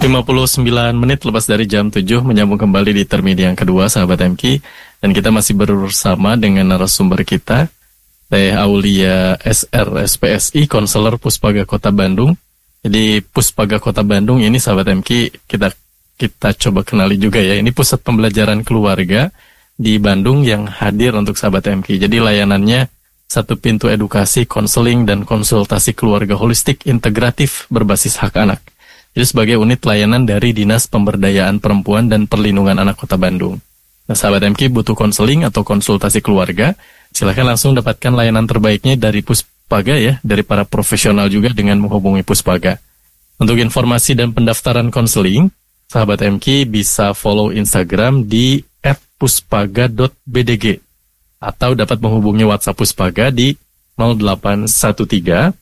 59 menit lepas dari jam 7 menyambung kembali di termini yang kedua, sahabat MK. Dan kita masih bersama dengan narasumber kita, Teh Aulia SR SPSI, konselor Puspaga Kota Bandung. Jadi Puspaga Kota Bandung ini, sahabat MK, kita coba kenali juga ya. Ini pusat pembelajaran keluarga di Bandung yang hadir untuk sahabat MK. Jadi layanannya satu pintu edukasi, konseling, dan konsultasi keluarga holistik integratif berbasis hak anak. Jadi sebagai unit layanan dari Dinas Pemberdayaan Perempuan dan Perlindungan Anak Kota Bandung. Nah, sahabat MK butuh konseling atau konsultasi keluarga, silakan langsung dapatkan layanan terbaiknya dari Puspaga ya, dari para profesional juga dengan menghubungi Puspaga. Untuk informasi dan pendaftaran konseling, sahabat MK bisa follow Instagram di @puspaga.bdg atau dapat menghubungi WhatsApp Puspaga di 0813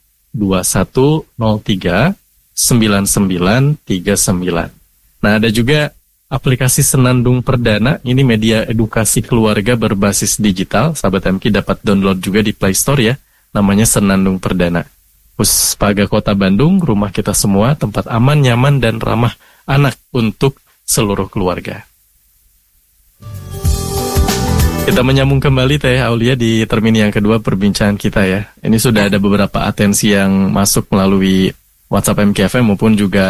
2103 9939. Nah, ada juga aplikasi Senandung Perdana. Ini media edukasi keluarga berbasis digital. Sahabat MK dapat download juga di Play Store ya. Namanya Senandung Perdana. Puspaga Kota Bandung, rumah kita semua, tempat aman, nyaman, dan ramah anak untuk seluruh keluarga. Kita menyambung kembali Teh Aulia di termini yang kedua perbincangan kita ya. Ini sudah ada beberapa atensi yang masuk melalui WhatsApp MKFM maupun juga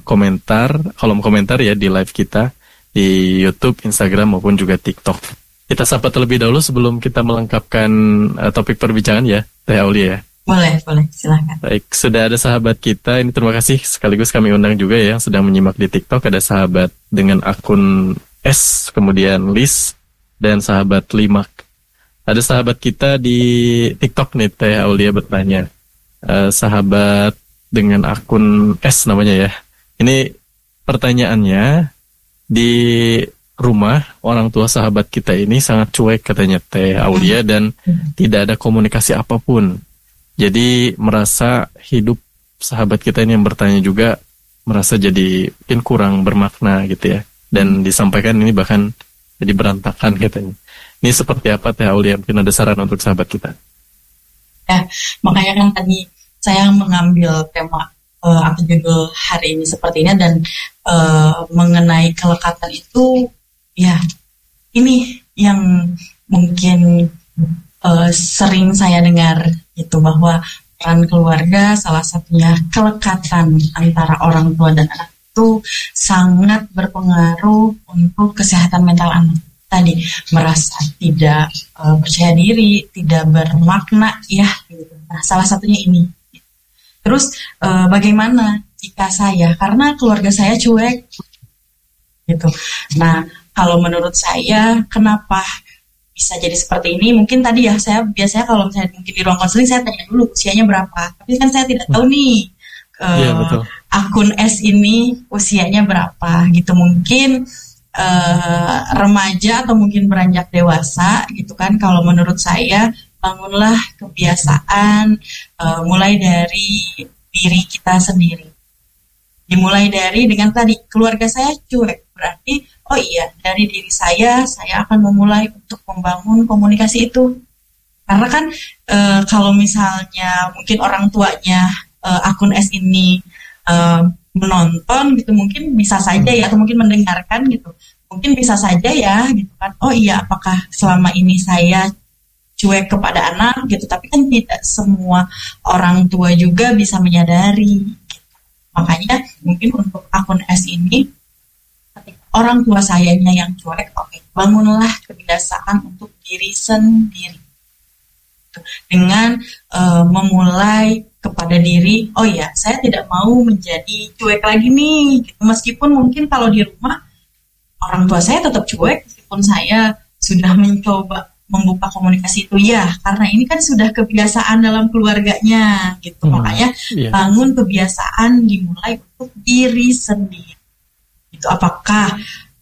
kolom komentar ya di live kita di YouTube, Instagram maupun juga TikTok. Kita sapa terlebih dahulu sebelum kita melengkapkan topik perbincangan ya, Teh Aulia ya. Boleh, silakan. Baik, sudah ada sahabat kita, ini terima kasih sekaligus kami undang juga ya yang sedang menyimak di TikTok. Ada sahabat dengan akun S, kemudian Lis, dan sahabat Limak. Ada sahabat kita di TikTok nih, Teh Aulia bertanya. Sahabat dengan akun S namanya ya. Ini pertanyaannya, di rumah orang tua sahabat kita ini sangat cuek katanya Teh Aulia dan tidak ada komunikasi apapun. Jadi merasa hidup sahabat kita ini yang bertanya juga merasa jadi mungkin kurang bermakna gitu ya. Dan disampaikan ini bahkan jadi berantakan katanya. Ini seperti apa Teh Aulia? Mungkin ada saran untuk sahabat kita. Ya, makanya kan tadi saya mengambil tema atau judul hari ini seperti ini dan mengenai kelekatan itu ya, ini yang mungkin sering saya dengar itu, bahwa peran keluarga salah satunya kelekatan antara orang tua dan anak itu sangat berpengaruh untuk kesehatan mental anak. Tadi merasa tidak percaya diri, tidak bermakna ya gitu. Nah, salah satunya ini. Terus bagaimana jika saya, karena keluarga saya cuek gitu. Nah, kalau menurut saya kenapa bisa jadi seperti ini? Mungkin tadi ya, saya biasanya kalau misalnya mungkin di ruang konseling saya tanya dulu usianya berapa. Tapi kan saya tidak tahu nih betul. Akun S ini usianya berapa gitu. Mungkin remaja atau mungkin beranjak dewasa gitu kan. Kalau menurut saya, bangunlah kebiasaan mulai dari diri kita sendiri. Dimulai dari dengan tadi, keluarga saya cuek, berarti oh iya, dari diri saya akan memulai untuk membangun komunikasi itu. Karena kan kalau misalnya mungkin orang tuanya akun S ini menonton gitu, mungkin bisa saja ya, atau mungkin mendengarkan gitu, mungkin bisa saja ya gitu kan, oh iya, apakah selama ini saya cuek kepada anak gitu. Tapi kan tidak semua orang tua juga bisa menyadari gitu. Makanya mungkin untuk akun S ini, ketika orang tua sayanya yang cuek, oke, bangunlah kebiasaan untuk diri sendiri dengan memulai kepada diri, oh ya, saya tidak mau menjadi cuek lagi nih gitu. Meskipun mungkin kalau di rumah orang tua saya tetap cuek, meskipun saya sudah mencoba membuka komunikasi itu ya, karena ini kan sudah kebiasaan dalam keluarganya gitu. Makanya bangun kebiasaan dimulai untuk diri sendiri. Itu apakah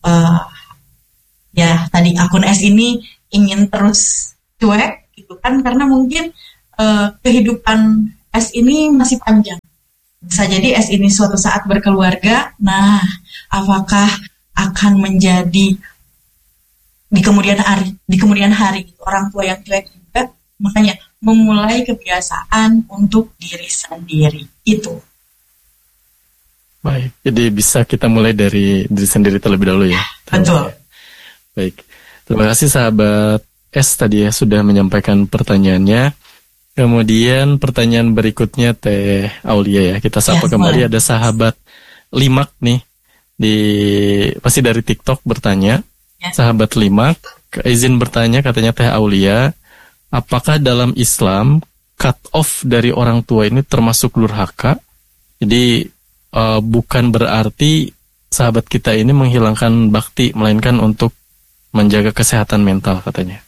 ya tadi akun S ini ingin terus cuek gitu kan, karena mungkin kehidupan S ini masih panjang. Bisa jadi S ini suatu saat berkeluarga. Nah, apakah akan menjadi di kemudian hari orang tua yang cuek juga? Makanya memulai kebiasaan untuk diri sendiri itu. Baik, jadi bisa kita mulai dari diri sendiri terlebih dahulu ya. Betul. Baik, terima kasih sahabat S tadi ya sudah menyampaikan pertanyaannya. Kemudian pertanyaan berikutnya Teh Aulia ya. Kita sapa kembali, ada sahabat Limak nih pasti dari TikTok bertanya. Ya. Sahabat Limak izin bertanya, katanya Teh Aulia, apakah dalam Islam cut off dari orang tua ini termasuk durhaka? Jadi bukan berarti sahabat kita ini menghilangkan bakti, melainkan untuk menjaga kesehatan mental katanya.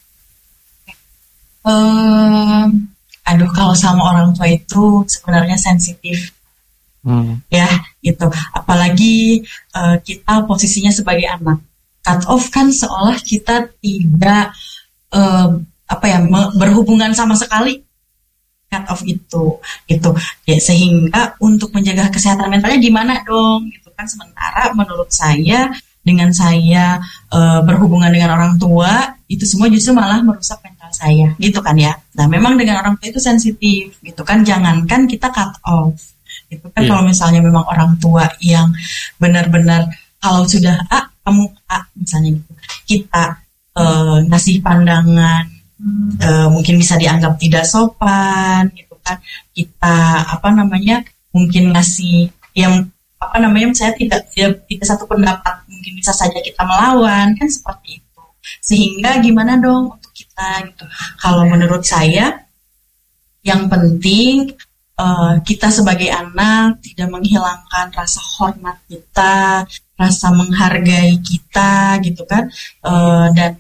Kalau sama orang tua itu sebenarnya sensitif, ya gitu. Apalagi kita posisinya sebagai anak, cut off kan seolah kita tidak berhubungan sama sekali. Cut off itu ya, sehingga untuk menjaga kesehatan mentalnya gimana dong gitu kan. Sementara menurut saya dengan saya berhubungan dengan orang tua itu semua justru malah merusak mental saya gitu kan ya. Nah memang dengan orang tua itu sensitif gitu kan, jangankan kita cut off gitu kan. Kalau misalnya memang orang tua yang benar-benar kalau sudah kamu misalnya gitu, kita ngasih pandangan mungkin bisa dianggap tidak sopan gitu kan. Kita mungkin ngasih yang saya tidak satu pendapat, mungkin bisa saja kita melawan kan, seperti itu. Sehingga gimana dong untuk kita gitu. Kalau menurut saya yang penting kita sebagai anak tidak menghilangkan rasa hormat kita, rasa menghargai kita gitu kan. Dan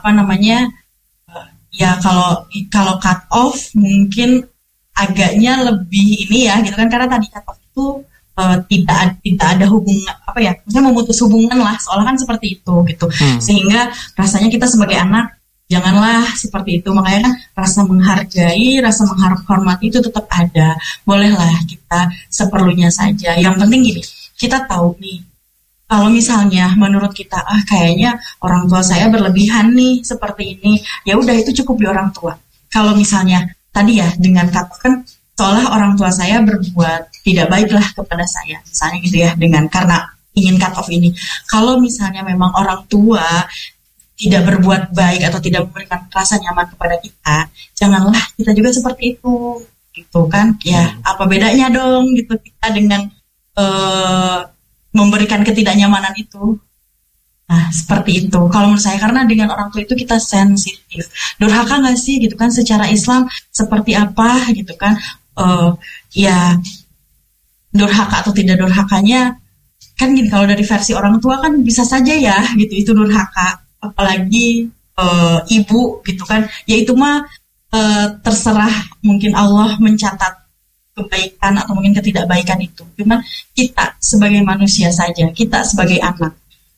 ya kalau cut off mungkin agaknya lebih ini ya gitu kan, karena tadi cut off itu tidak ada hubungan maksudnya memutus hubungan lah, seolah kan seperti itu gitu. Sehingga rasanya kita sebagai anak janganlah seperti itu. Makanya kan rasa menghargai, rasa menghormati itu tetap ada. Bolehlah kita seperlunya saja. Yang penting gini, kita tahu nih, kalau misalnya menurut kita kayaknya orang tua saya berlebihan nih seperti ini, ya udah itu cukup di orang tua. Kalau misalnya tadi ya dengan katakan seolah orang tua saya berbuat tidak baiklah kepada saya, misalnya gitu ya, karena ingin cut off ini. Kalau misalnya memang orang tua tidak berbuat baik atau tidak memberikan rasa nyaman kepada kita, janganlah kita juga seperti itu, gitu kan? Ya apa bedanya dong gitu kita dengan memberikan ketidaknyamanan itu. Nah seperti itu kalau menurut saya, karena dengan orang tua itu kita sensitif. Durhaka nggak sih gitu kan secara Islam, seperti apa gitu kan? Ya durhaka atau tidak durhakanya kan gini, kalau dari versi orang tua kan bisa saja ya gitu itu durhaka, apalagi ibu gitu kan, ya itu mah terserah, mungkin Allah mencatat kebaikan atau mungkin ketidakbaikan itu. Cuman kita sebagai manusia saja, kita sebagai anak,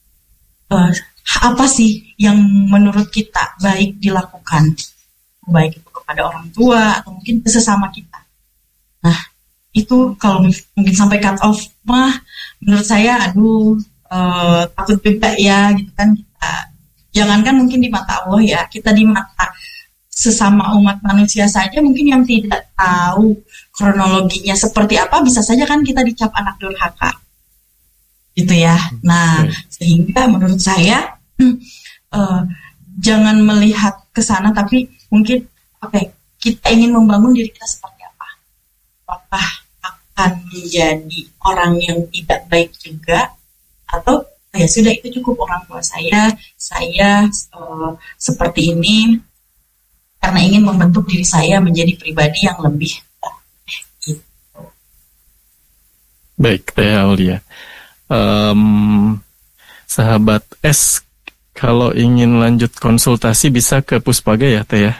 apa sih yang menurut kita baik dilakukan, baik itu kepada orang tua atau mungkin ke sesama kita. Nah itu kalau mungkin sampai cut off mah menurut saya takut juga ya gitu kan. Kita jangankan mungkin di mata Allah ya, kita di mata sesama umat manusia saja mungkin yang tidak tahu kronologinya seperti apa, bisa saja kan kita dicap anak durhaka gitu ya. Nah sehingga menurut saya jangan melihat ke sana, tapi mungkin kita ingin membangun diri kita seperti apa. Apakah akan menjadi orang yang tidak baik juga, atau ya sudah itu cukup orang tua saya seperti ini karena ingin membentuk diri saya menjadi pribadi yang lebih gitu. Baik Teh Aulia. Sahabat S, kalau ingin lanjut konsultasi bisa ke Puspaga ya Teh ya?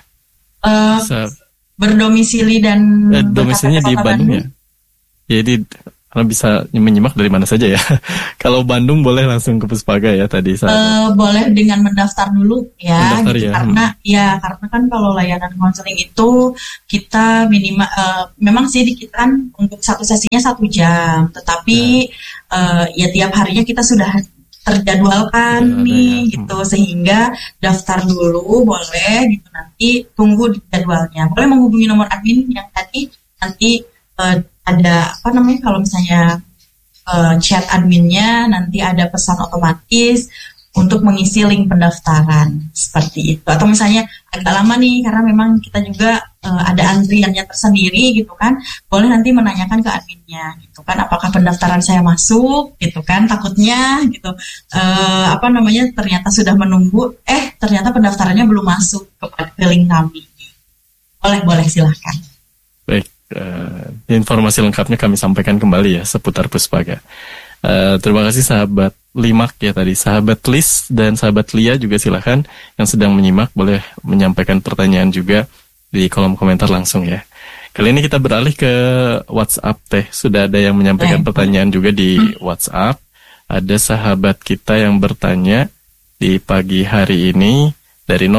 Berdomisili dan domisilinya di Bandung ya? Jadi karena bisa menyimak dari mana saja ya. Kalau Bandung boleh langsung ke Puspaga ya tadi. Boleh dengan mendaftar dulu ya. Mendaftar, gitu, ya. Karena kan kalau layanan konseling itu kita minimal memang sih dikitan untuk satu sesinya 1 jam. Tetapi ya tiap harinya kita sudah terjadwalkan gitu, sehingga daftar dulu boleh gitu, nanti tunggu di jadwalnya. Boleh menghubungi nomor admin yang tadi nanti ada kalau misalnya chat adminnya nanti ada pesan otomatis untuk mengisi link pendaftaran seperti itu. Atau misalnya agak lama nih karena memang kita juga ada antriannya tersendiri gitu kan, boleh nanti menanyakan ke adminnya gitu kan, apakah pendaftaran saya masuk gitu kan, takutnya gitu ternyata sudah menunggu, ternyata pendaftarannya belum masuk ke link kami. Boleh silahkan. Baik, informasi lengkapnya kami sampaikan kembali ya seputar Puspaga. Terima kasih sahabat Limak ya tadi, sahabat Lis dan sahabat Lia juga silahkan yang sedang menyimak boleh menyampaikan pertanyaan juga di kolom komentar langsung ya. Kali ini kita beralih ke WhatsApp Teh, sudah ada yang menyampaikan pertanyaan juga di WhatsApp. Ada sahabat kita yang bertanya di pagi hari ini dari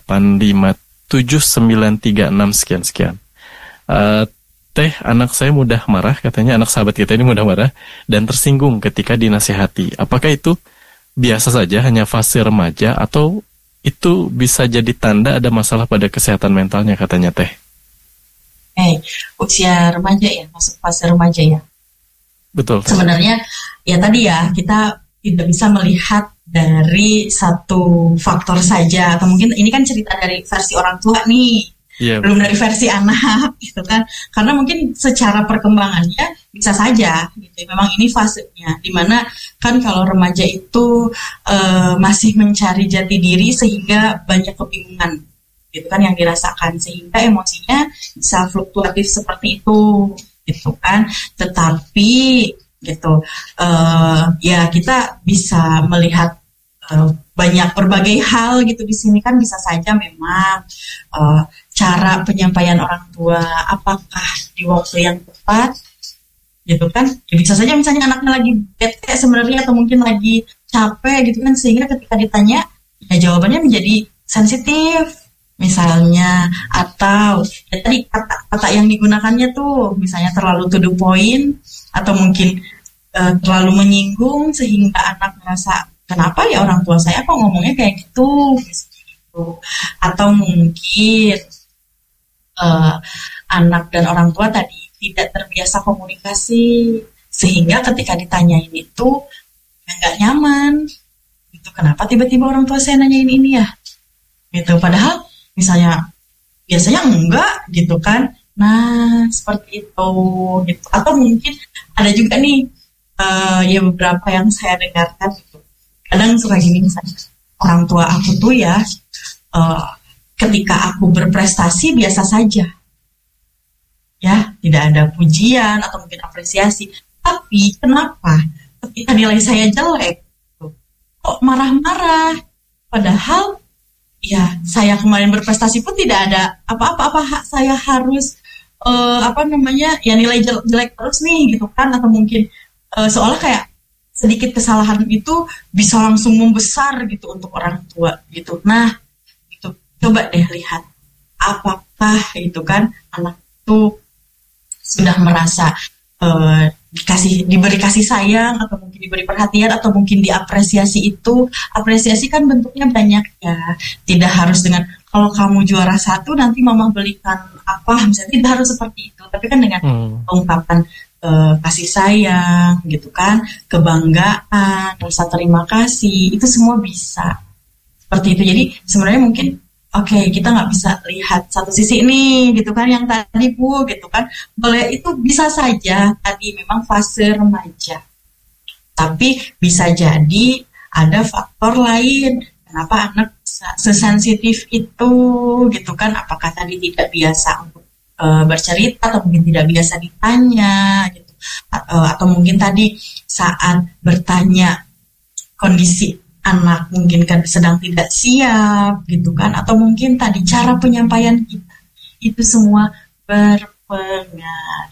08579366 sekian. Teh, anak saya mudah marah, katanya anak sahabat kita ini mudah marah dan tersinggung ketika dinasihati. Apakah itu biasa saja, hanya fase remaja, atau itu bisa jadi tanda ada masalah pada kesehatan mentalnya, katanya Teh? Usia remaja ya, masuk fase remaja ya. Betul. Sebenarnya ya tadi ya, kita tidak bisa melihat dari satu faktor saja, atau mungkin ini kan cerita dari versi orang tua nih. Yeah. Belum dari versi anak gitu kan, karena mungkin secara perkembangannya bisa saja gitu. Memang ini fasenya dimana kan kalau remaja itu masih mencari jati diri sehingga banyak kebingungan gitu kan yang dirasakan, sehingga emosinya bisa fluktuatif seperti itu gitu kan. Tetapi gitu ya kita bisa melihat banyak berbagai hal gitu di sini kan. Bisa saja memang cara penyampaian orang tua apakah di waktu yang tepat gitu kan, ya bisa saja misalnya anaknya lagi bete sebenarnya atau mungkin lagi capek gitu kan, sehingga ketika ditanya ya jawabannya menjadi sensitif misalnya, atau ya tadi kata-kata yang digunakannya tuh misalnya terlalu to the point atau mungkin terlalu menyinggung sehingga anak merasa kenapa ya orang tua saya kok ngomongnya kayak gitu. Atau mungkin anak dan orang tua tadi tidak terbiasa komunikasi sehingga ketika ditanyain itu nggak nyaman gitu. Kenapa tiba-tiba orang tua saya nanyain ini ya gitu, padahal misalnya biasanya enggak gitu kan. Nah seperti itu gitu. Atau mungkin ada juga nih ya beberapa yang saya dengarkan gitu, kadang suka gini misalnya, orang tua aku tuh ya ketika aku berprestasi biasa saja ya, tidak ada pujian atau mungkin apresiasi, tapi kenapa ketika nilai saya jelek kok marah-marah, padahal ya saya kemarin berprestasi pun tidak ada apa-apa saya harus ya nilai jelek terus nih gitu kan. Atau mungkin seolah kayak sedikit kesalahan itu bisa langsung membesar gitu untuk orang tua gitu. Nah itu coba deh lihat apakah itu kan anak itu sudah merasa diberi kasih sayang atau mungkin diberi perhatian atau mungkin diapresiasi. Itu apresiasi kan bentuknya banyak ya, tidak harus dengan kalau kamu juara 1 nanti mama belikan apa, misalnya tidak harus seperti itu, tapi kan dengan ungkapan kasih sayang gitu kan, kebanggaan, rasa terima kasih, itu semua bisa seperti itu. Jadi sebenarnya mungkin kita nggak bisa lihat satu sisi ini gitu kan, yang tadi Bu gitu kan, boleh itu bisa saja tadi memang fase remaja, tapi bisa jadi ada faktor lain kenapa anak sesensitif itu gitu kan. Apakah tadi tidak biasa untuk bercerita atau mungkin tidak biasa ditanya gitu, atau mungkin tadi saat bertanya kondisi anak mungkin kan sedang tidak siap gitu kan, atau mungkin tadi cara penyampaian kita, itu semua berpengaruh.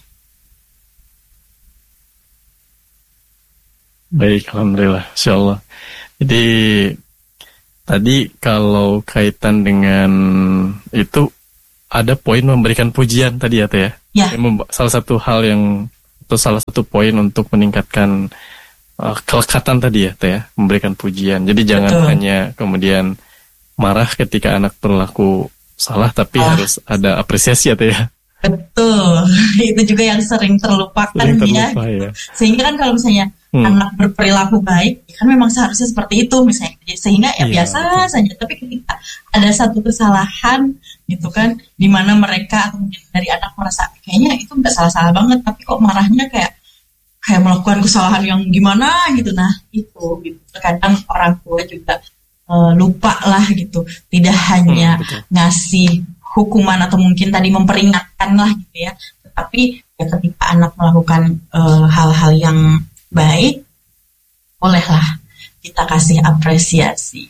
Baik, alhamdulillah, insyaallah. Jadi tadi kalau kaitan dengan itu ada poin memberikan pujian tadi ya Teh ya. Ya. Salah satu hal yang atau salah satu poin untuk meningkatkan kelekatan tadi ya Teh ya, memberikan pujian. Jadi jangan hanya kemudian marah ketika anak berlaku salah, tapi harus ada apresiasi ya Teh ya. Betul, itu juga yang sering terlupakan Sering ya. terlupa ya. Sehingga kan kalau misalnya anak berperilaku baik, ya kan memang seharusnya seperti itu misalnya. Sehingga ya Iya, biasa betul. saja. Tapi ketika ada satu kesalahan gitu kan, di mana mereka atau mungkin dari anak merasa kayaknya itu nggak salah-salah banget, tapi kok marahnya kayak melakukan kesalahan yang gimana gitu. Nah itu gitu. Terkadang orang tua juga lupa lah gitu. Tidak hanya Betul. ngasih hukuman atau mungkin tadi memperingatkan lah gitu ya, tetapi ya ketika anak melakukan hal-hal yang baik, bolehlah kita kasih apresiasi.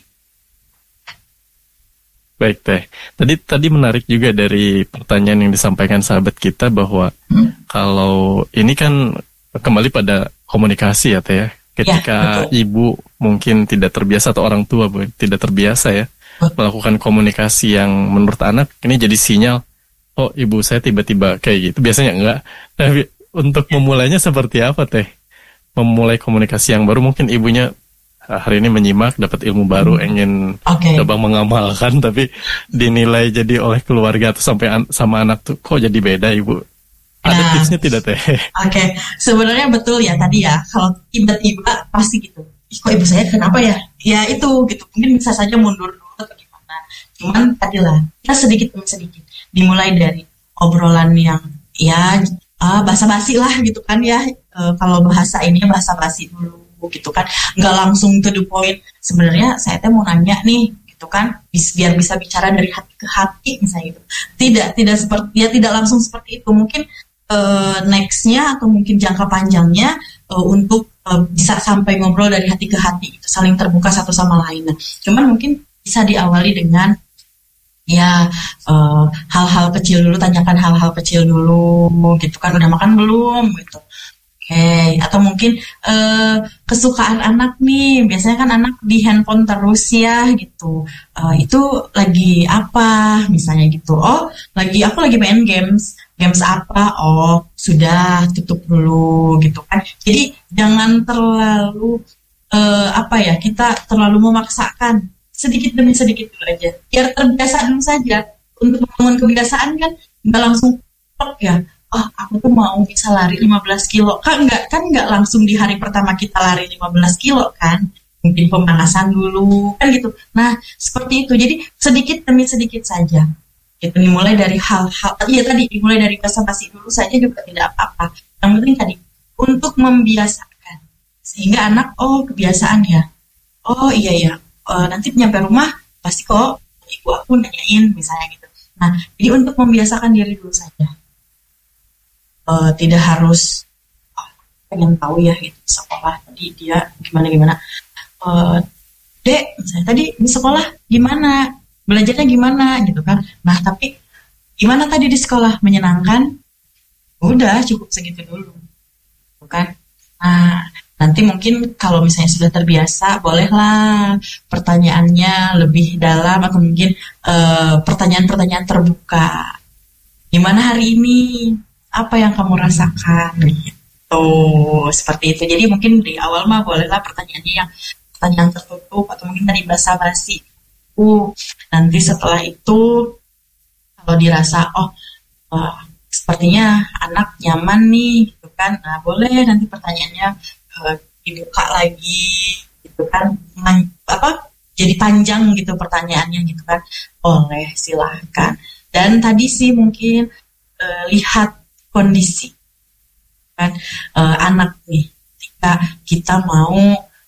Baik Teh. Tadi menarik juga dari pertanyaan yang disampaikan sahabat kita bahwa kalau ini kan kembali pada komunikasi ya Teh ya. Ketika ibu mungkin tidak terbiasa atau orang tua tidak terbiasa ya melakukan komunikasi yang menurut anak ini jadi sinyal, oh ibu saya tiba-tiba kayak gitu. Biasanya enggak. Tapi untuk memulainya seperti apa Teh? Memulai komunikasi yang baru, mungkin ibunya hari ini menyimak, dapat ilmu baru, ingin coba mengamalkan, tapi dinilai jadi oleh keluarga atau sampai sama anak tuh kok jadi beda ibu. Ada tipsnya tidak Teh? Sebenarnya betul ya tadi ya, kalau tiba-tiba pasti gitu. Kok ibu saya kenapa ya? Ya itu gitu. Mungkin bisa saja mundur dulu atau gimana. Cuman tadilah kita sedikit demi sedikit. Dimulai dari obrolan yang ya basa-basi lah gitu kan ya. Kalau bahasa ini basa-basi dulu gitu kan. Nggak langsung to the point. Sebenarnya saya mau nanya nih gitu kan. Biar bisa bicara dari hati ke hati misalnya gitu. Tidak seperti ya, tidak langsung seperti itu. Mungkin nextnya atau mungkin jangka panjangnya untuk bisa sampai ngobrol dari hati ke hati itu saling terbuka satu sama lain. Cuman mungkin bisa diawali dengan ya hal-hal kecil dulu, tanyakan hal-hal kecil dulu gitu kan, udah makan belum gitu. Atau mungkin kesukaan anak nih, biasanya kan anak di handphone terus ya gitu. Itu lagi apa misalnya gitu. Oh, aku lagi main games apa? Oh, sudah tutup dulu gitu kan. Jadi jangan terlalu kita terlalu memaksakan, sedikit demi sedikit dulu aja. Biar terbiasa dulu saja. Untuk membangun kebiasaan kan nggak langsung ya. Oh, aku tuh mau bisa lari 15 kilo. Kan nggak langsung di hari pertama kita lari 15 kilo kan. Mungkin pemanasan dulu kan gitu. Nah, seperti itu. Jadi sedikit demi sedikit saja. Gitu, dimulai dari dimulai dari basa-basi dulu saja juga tidak apa-apa. Yang penting tadi untuk membiasakan sehingga anak kebiasaan ya. Oh iya ya. Nanti nyampe rumah pasti kok ibu aku nanyain misalnya gitu. Nah, jadi untuk membiasakan diri dulu saja. Tidak harus pengen tahu ya gitu sekolah tadi dia gimana. Dek, misalnya tadi di sekolah gimana? Belajarnya gimana gitu kan. Nah tapi gimana tadi di sekolah, menyenangkan? Udah cukup segitu dulu bukan. Nah nanti mungkin kalau misalnya sudah terbiasa, bolehlah pertanyaannya lebih dalam atau mungkin pertanyaan-pertanyaan terbuka. Gimana hari ini, apa yang kamu rasakan gitu, seperti itu. Jadi mungkin di awal mah bolehlah pertanyaannya yang pertanyaan tertutup atau mungkin tadi basa-basi. Nanti setelah itu kalau dirasa sepertinya anak nyaman nih gitu kan, nah boleh nanti pertanyaannya dibuka lagi gitu kan, jadi panjang gitu pertanyaannya gitu kan, boleh silahkan. Dan tadi sih mungkin lihat kondisi kan anak nih ketika kita mau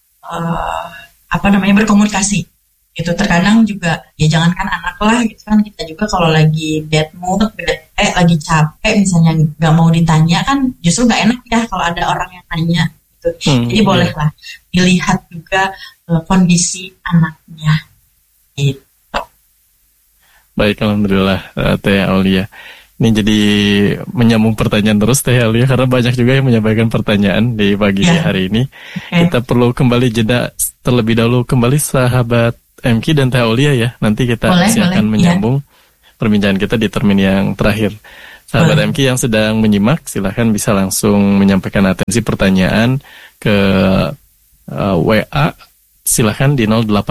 berkomunikasi. Itu terkadang juga ya jangankan anak lah gitu kan, kita juga kalau lagi bad mood, lagi capek misalnya nggak mau ditanya kan justru nggak enak ya kalau ada orang yang nanya gitu. Jadi bolehlah dilihat juga kondisi anaknya gitu. Baik, alhamdulillah Teh Aulia. Ini jadi menyambung pertanyaan terus Teh Aulia karena banyak juga yang menyampaikan pertanyaan di pagi hari ini. Kita perlu kembali jeda terlebih dahulu, kembali sahabat MK dan Teh Aulia ya. Nanti kita akan menyambung perbincangan kita di termin yang terakhir. Sahabat MK yang sedang menyimak, silahkan bisa langsung menyampaikan atensi pertanyaan ke WA silahkan di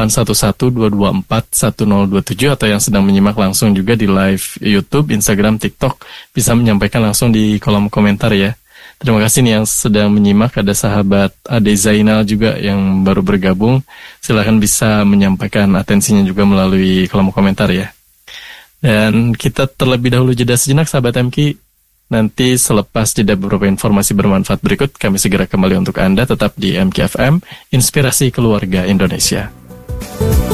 0811-224-1027 atau yang sedang menyimak langsung juga di live YouTube, Instagram, TikTok bisa menyampaikan langsung di kolom komentar ya. Terima kasih nih yang sedang menyimak, ada sahabat Ade Zainal juga yang baru bergabung. Silahkan bisa menyampaikan atensinya juga melalui kolom komentar ya. Dan kita terlebih dahulu jeda sejenak sahabat MK. Nanti selepas jeda beberapa informasi bermanfaat berikut, kami segera kembali untuk Anda tetap di MKFM, Inspirasi Keluarga Indonesia.